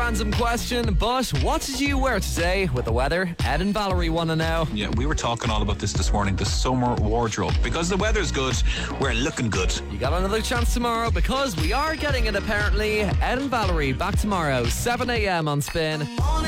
random question, but what did you wear today with the weather? Ed and Valerie want to know. Yeah, we were talking all about this morning, the summer wardrobe. Because the weather's good, we're looking good. You got another chance tomorrow because we are getting it apparently. Ed and Valerie back tomorrow, 7 a.m. on Spin.